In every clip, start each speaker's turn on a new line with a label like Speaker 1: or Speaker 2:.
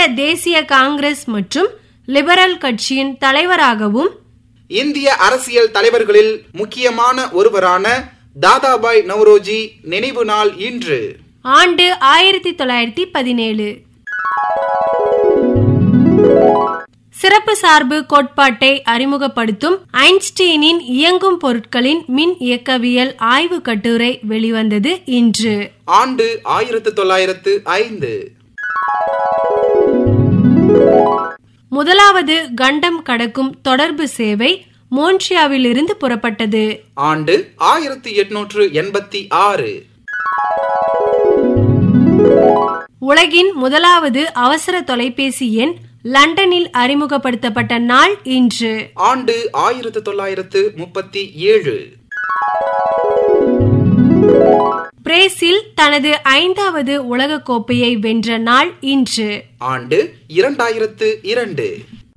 Speaker 1: தேசிய காங்கிரஸ் மற்றும் லிபரல் கட்சியின் தலைவராகவும்
Speaker 2: இந்திய அரசியல் தலைவர்களில் முக்கியமான ஒருவரான தாதாபாய் நவ்ரோஜி நினைவு நாள் இன்று.
Speaker 1: ஆண்டு 1917. சிறப்பு சார்பு கோட்பாட்டை அறிமுகப்படுத்தும் ஐன்ஸ்டீனின் இயங்கும் பொருட்களின் மின் இயக்கவியல் ஆய்வு கட்டுரை வெளிவந்தது இன்று.
Speaker 2: ஆண்டு 1905.
Speaker 1: முதலாவது கண்டம் கடக்கும் தொடர்பு சேவை மோன்ட்ரியாவிலிருந்து புறப்பட்டது.
Speaker 2: ஆண்டு 1886.
Speaker 1: உலகின் முதலாவது அவசர தொலைபேசி எண் லண்டனில் அறிமுகப்படுத்தப்பட்ட நாள் இன்று.
Speaker 2: ஆண்டு 1937.
Speaker 1: பிரேசில் தனது 5வது உலக கோப்பையை வென்ற நாள் இன்று.
Speaker 2: ஆண்டு 2002.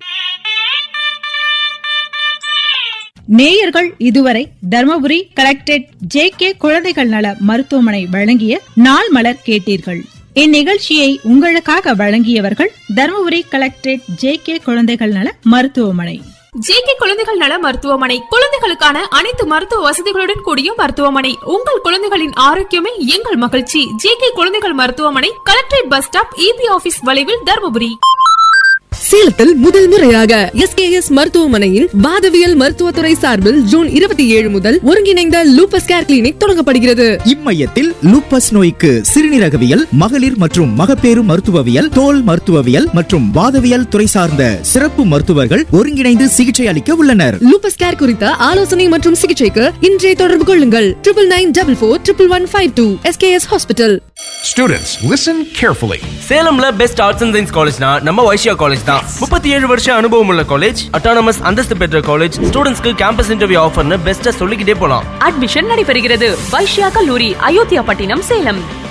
Speaker 3: நேயர்கள் இதுவரை தர்மபுரி கலெக்டரேட் JK குழந்தைகள் நல மருத்துவமனை வழங்கிய நாள் மலர் கேட்டீர்கள். இந்நிகழ்ச்சியை உங்களுக்காக வழங்கியவர்கள் தர்மபுரி கலெக்டரேட் JK குழந்தைகள் நல மருத்துவமனை.
Speaker 4: JK குழந்தைகள் நல மருத்துவமனை குழந்தைகளுக்கான அனைத்து மருத்துவ வசதிகளுடன் கூடிய மருத்துவமனை. உங்கள் குழந்தைகளின் ஆரோக்கியமே எங்கள் மகிழ்ச்சி. JK குழந்தைகள் மருத்துவமனை, collectorate bus stop, EB office வளைவில், தர்மபுரி.
Speaker 5: சேலத்தில் முதல் முறையாக SKS மருத்துவமனையின் வாதவியல் மருத்துவத்துறை சார்பில் ஜூன் 27 முதல் ஒருங்கிணைந்த லூபஸ் கேர் கிளினிக் தொடங்கப்படுகிறது.
Speaker 6: இம்மையத்தில் லூப்பஸ் நோய்க்கு சிறுநீரகவியல், மகளிர் மற்றும் மகப்பேறு மருத்துவவியல், தோல் மருத்துவவியல் மற்றும் வாதவியல் துறை சார்ந்த சிறப்பு மருத்துவர்கள் ஒருங்கிணைந்து சிகிச்சை அளிக்க உள்ளனர்.
Speaker 5: லூபஸ் கேர் குறித்த ஆலோசனை மற்றும் சிகிச்சைக்கு இன்றே தொடர்பு கொள்ளுங்கள். 9944415152 SKS hospital.
Speaker 7: Students, listen carefully.
Speaker 8: சேலம்ல best arts and science காலேஜ்னா நம்ம வைஷ்யா காலேஜ் தான். 37 வருஷ அனுபவம் உள்ள காலேஜ், அட்டானமஸ் அந்தஸ்து பெற்ற காலேஜ், ஸ்டூடெண்ட்ஸ்க்கு கேம்பஸ் இன்டர்வியூ ஆஃபர்னு பெஸ்ட்டா சொல்லிக்கிட்டே போலாம்.
Speaker 4: அட்மிஷன் நடைபெறுகிறது. வைஷ்யா கல்லூரி, அயோத்தியா பட்டினம், சேலம்.